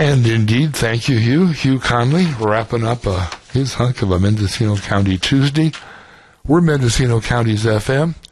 And indeed, thank you, Hugh. Hugh Conley, wrapping up his hunk of a Mendocino County Tuesday. We're Mendocino County's FM.